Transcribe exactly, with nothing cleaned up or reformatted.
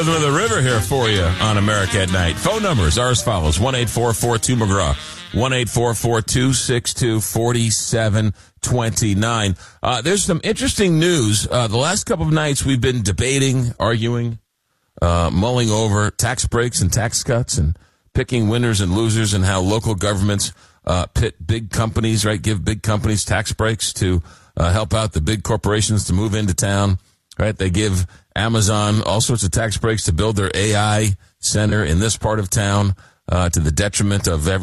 Rhythm of the River here for you on America at Night. Phone numbers are as follows. one eight four four two McGraw. one eight four four two six two four seven two nine. Uh, there's some interesting news. Uh, the last couple of nights we've been debating, arguing, uh, mulling over tax breaks and tax cuts and picking winners and losers and how local governments uh, pit big companies, right, give big companies tax breaks to uh, help out the big corporations to move into town, right? They give Amazon all sorts of tax breaks to build their A I center in this part of town uh, to the detriment of every